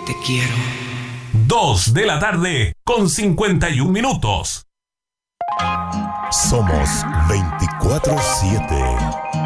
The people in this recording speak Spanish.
te quiero. 2 de la tarde con 51 minutos. Somos 24/7.